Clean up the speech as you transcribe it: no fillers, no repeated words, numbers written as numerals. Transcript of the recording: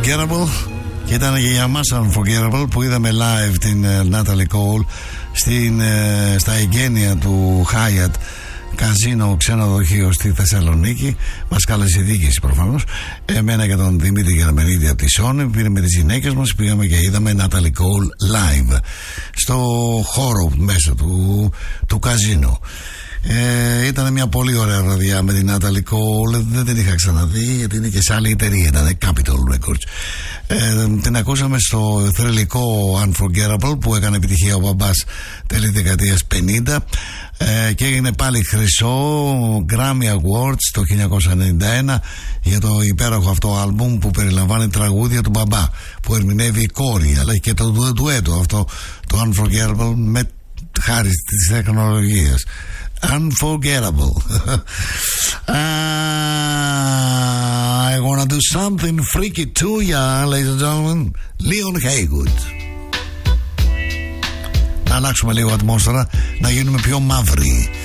Unforgettable. Και ήταν και για μας Unforgettable που είδαμε live την Natalie Cole στα εγγένεια του Hyatt Καζίνο ξενοδοχείο στη Θεσσαλονίκη. Μας κάλεσε η διοίκηση προφανώς, εμένα και τον Δημήτρη Γερμανίδη από τη Sony. Πήραμε τις γυναίκες μας, πήγαμε και είδαμε Natalie Cole live στο χώρο μέσα του καζίνο. Ήταν μια πολύ ωραία βραδιά με την Natalie Cole. Δεν την είχα ξαναδεί γιατί είναι και σε άλλη εταιρεία, ήταν Capitol Records. Την ακούσαμε στο θρυλικό Unforgettable που έκανε επιτυχία ο μπαμπάς τέλη δεκαετίας 50 και έγινε πάλι χρυσό Grammy Awards το 1991 για το υπέροχο αυτό άλμπουμ που περιλαμβάνει τραγούδια του μπαμπά που ερμηνεύει η κόρη, αλλά και το ντουέτο αυτό το Unforgettable με χάρη της τεχνολογίας. Unforgettable. I wanna do something freaky to ya, ladies and gentlemen. Leon Haywood. Να αλλάξουμε λίγο ατμόσφαιρα, να γίνουμε πιο μαύροι.